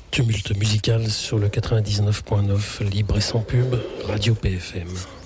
Tumulte musical sur le 99.9, libre et sans pub, Radio PFM.